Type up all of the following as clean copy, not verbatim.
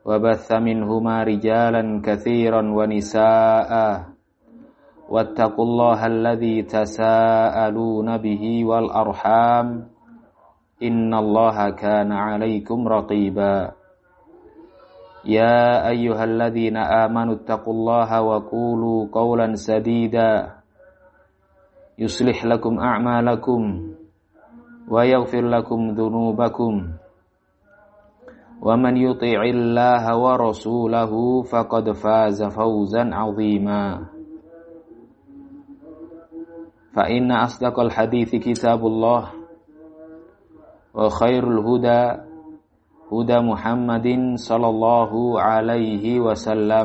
وبث منهما رجالا كثيرا ونساء واتقوا الله الذي تساءلون به والأرحام إن الله كان عليكم رقيبا يا أيها الذين آمنوا اتقوا الله وقولوا قولا سديدا يصلح لكم أعمالكم ويغفر لكم ذنوبكم ومن يطع الله ورسوله فقد فاز فوزا عظيما فإن أصدق الحديث كتاب الله وخير الهدى هدى محمد صلى الله عليه وسلم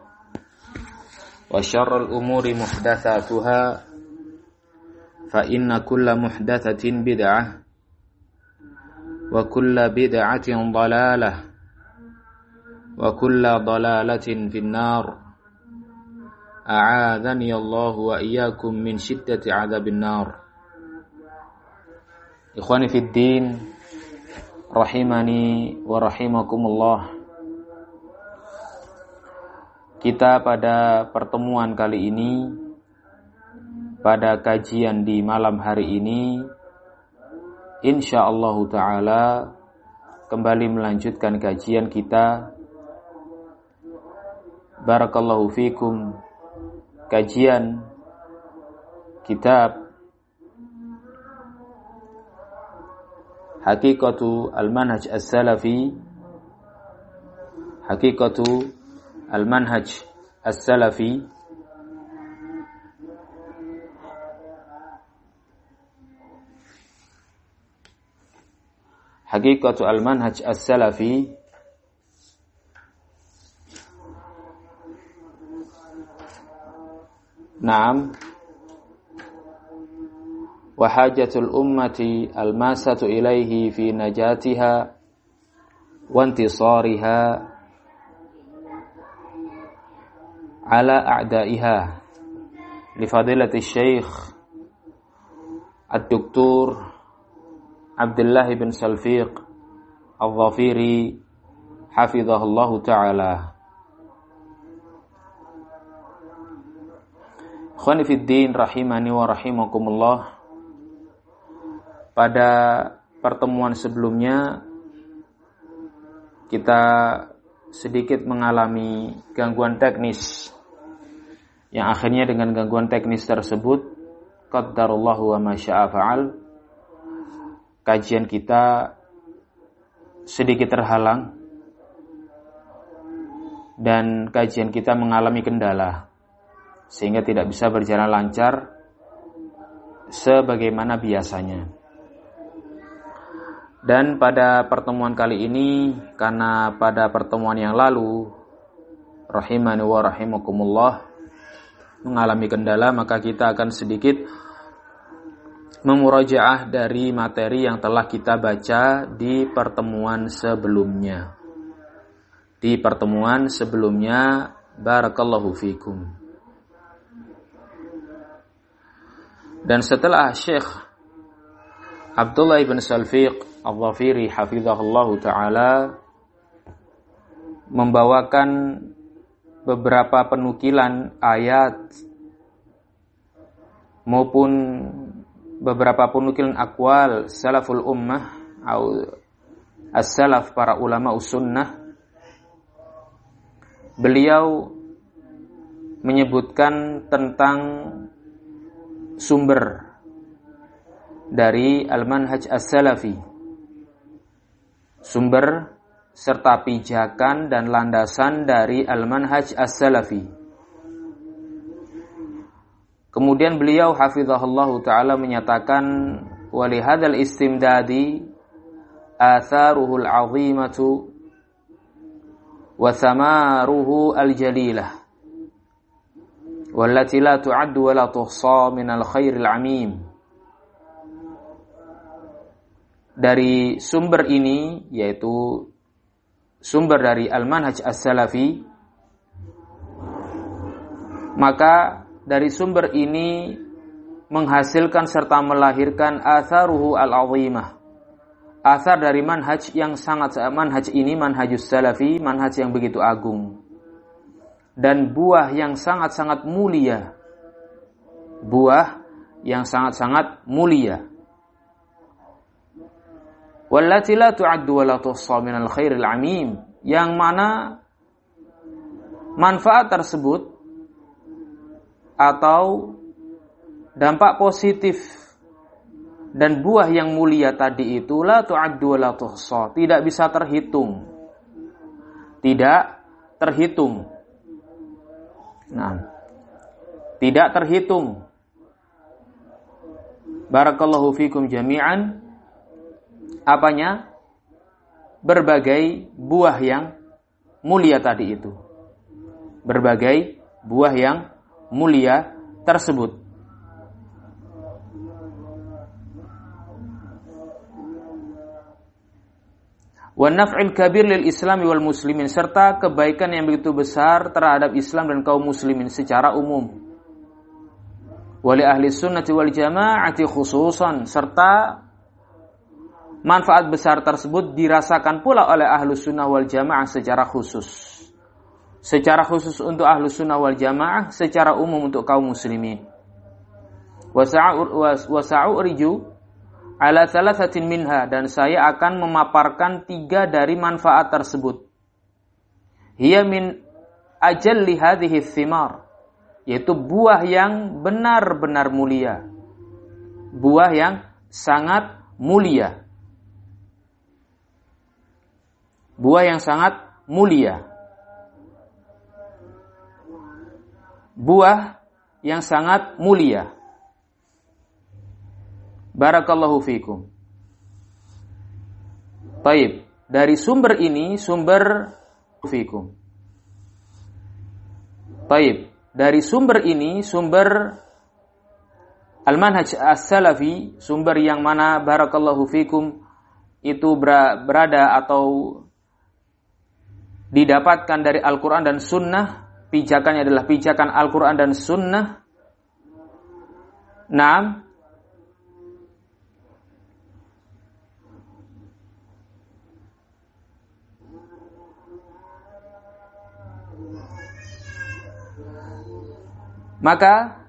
وشر الأمور محدثاتها فإن كل محدثة بدعة وكل بدعة ضلالة وكل ضلالة في النار أعاذني الله وإياكم من شدة عذاب النار. Ikhwani fid din, rahimani wa rahimakumullah. Kita pada pertemuan kali ini, pada kajian di malam hari ini, insyaallah ta'ala kembali melanjutkan kajian kita. Barakallahu fikum. Kajian kitab Haqiqatu al-Manhaj as-Salafi, Haqiqatu al-Manhaj as-Salafi, Haqiqatu al-Manhaj as-Salafi. Naam. Wa hajatul ummati al-masatu ilaihi fi najatiha wa intisariha ala a'daiha li fadilati Syekh Ad-Doktor Abdullah bin Salfiq Al-Dhafiri hafizahullahu ta'ala. Ikhwani fid din, rahimani wa rahimakumullah. Pada pertemuan sebelumnya kita sedikit mengalami gangguan teknis, yang akhirnya dengan gangguan teknis tersebut qaddarallahu wa ma syaa fa'al, kajian kita sedikit terhalang dan kajian kita mengalami kendala sehingga tidak bisa berjalan lancar sebagaimana biasanya. Dan pada pertemuan kali ini, karena pada pertemuan yang lalu rahimani wa rahimakumullah mengalami kendala, maka kita akan sedikit memurajaah dari materi yang telah kita baca di pertemuan sebelumnya. Di pertemuan sebelumnya, barakallahu fikum. Dan setelah Syekh Abdullah bin Salfiq Al-Dhafiri hafizahullahu ta'ala membawakan beberapa penukilan ayat maupun beberapa penukilan aqwal salaful ummah atau as-salaf, para ulama us-sunnah, beliau menyebutkan tentang sumber dari al-manhaj as-salafi, sumber serta pijakan dan landasan dari al-manhaj as-salafi. Kemudian beliau hafizahullahu ta'ala menyatakan walihadzal istimdadi atharuhul azimatu wa thamaruhu al-jalilah wallati la tu'addu wa la tuhsa minal khairil amim. Dari sumber ini, yaitu sumber dari al-manhaj as-salafi, maka dari sumber ini menghasilkan serta melahirkan atharuhu al-azimah, Athar dari manhaj ini, manhajus salafi, manhaj yang begitu agung. Dan buah yang sangat-sangat mulia. Buah yang sangat-sangat mulia. Wallati la tu'addu wa la tuhsa minal khairil 'amim, yang mana manfaat tersebut atau dampak positif dan buah yang mulia tadi itu la tu'addu wa la tuhsa, tidak bisa terhitung. Tidak terhitung. Nah, tidak terhitung. Barakallahu fikum jami'an. Apanya? Berbagai buah yang mulia tadi itu. Berbagai buah yang mulia tersebut. Wa naf'il kabir lil islami wal muslimin, serta kebaikan yang begitu besar terhadap Islam dan kaum muslimin secara umum. Wa li ahli sunnati wal jama'ati khususan, serta manfaat besar tersebut dirasakan pula oleh ahlu sunnah wal jamaah secara khusus. Secara khusus untuk ahlu sunnah wal jamaah, secara umum untuk kaum muslimin. Wa sa'uriju ala thalathatin minha, dan saya akan memaparkan 3 dari manfaat tersebut. Hiya min ajalli hadhihi thimar, yaitu buah yang benar-benar mulia. Buah yang sangat mulia. Buah yang sangat mulia. Buah yang sangat mulia. Barakallahu fikum. Baik, dari sumber ini, sumber fikum. Baik, dari sumber ini, sumber al-manhaj as-salafi, sumber yang mana barakallahu fikum itu berada atau didapatkan dari Al-Quran dan Sunnah, pijakannya adalah pijakan Al-Quran dan Sunnah. Naam. Maka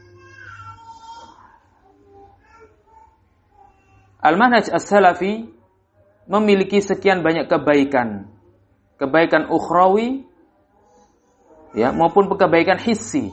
al-manhaj as-salafi memiliki sekian banyak kebaikan. Kebaikan ukhrawi, ya, maupun kebaikan hissi.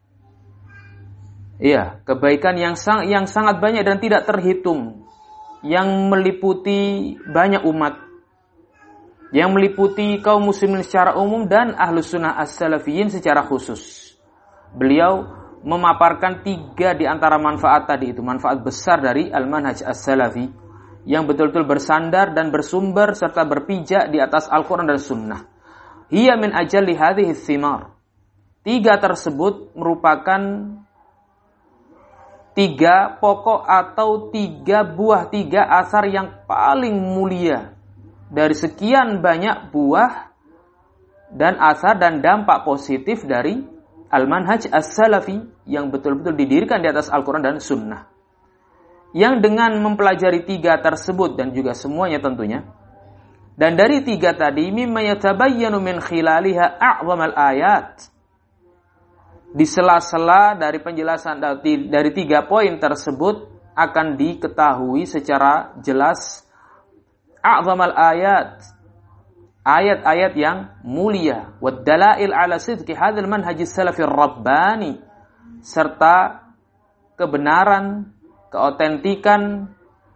Iya, kebaikan yang sangat banyak dan tidak terhitung, yang meliputi banyak umat, yang meliputi kaum muslimin secara umum dan ahlus sunnah as-salafiyin secara khusus. Beliau memaparkan 3 di antara manfaat tadi itu, manfaat besar dari al-manhaj as-salafi yang betul-betul bersandar dan bersumber serta berpijak di atas Al-Quran dan Sunnah. Hiya min ajalli hadhihi thimar. 3 tersebut merupakan 3 pokok atau 3 buah, 3 asar yang paling mulia dari sekian banyak buah dan asar dan dampak positif dari al-manhaj as-salafi yang betul-betul didirikan di atas Al-Quran dan Sunnah. Yang dengan mempelajari 3 tersebut dan juga semuanya tentunya, dan dari 3 tadi, mimma yatabayyanu min khilaliha a'zamal ayat, di sela-sela dari penjelasan dari 3 poin tersebut akan diketahui secara jelas a'zamal ayat, ayat-ayat yang mulia, wad dalail ala sidqi hadzal manhaj as-salafi ar-rabbani, serta kebenaran, keotentikan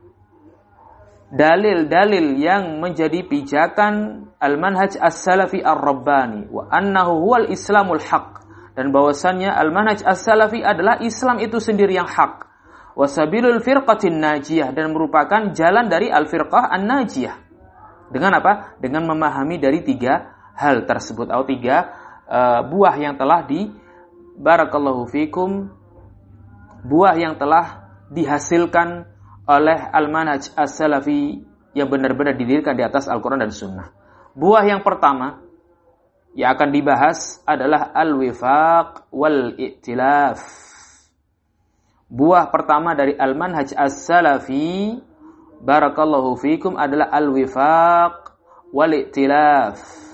dalil-dalil yang menjadi pijakan al-manhaj as-salafi ar-rabbani, wa annahu huwal islamul haq, dan bahwasannya al-manhaj as-salafi adalah Islam itu sendiri yang hak, wa sabilul firqatin najiyah, dan merupakan jalan dari al-firqah an-najiyah. Dengan apa? Dengan memahami dari 3 hal tersebut atau 3 buah yang telah barakallahu fikum, buah yang telah dihasilkan oleh al-manhaj as-salafi yang benar-benar didirikan di atas Al-Quran dan Sunnah. Buah yang pertama yang akan dibahas adalah al-wifaq wal-i'tilaf. Buah pertama dari al-manhaj as-salafi barakallahu fikum adalah al-wifaq wal i'tilaf.